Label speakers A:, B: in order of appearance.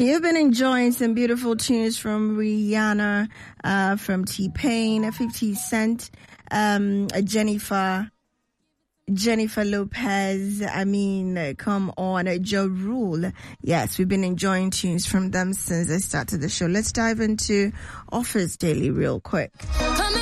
A: You've been enjoying some beautiful tunes from Rihanna, from T-Pain, 50 Cent, Jennifer Lopez. I mean, come on, Ja Rule. Yes, we've been enjoying tunes from them since I started the show. Let's dive into Office Daily real quick.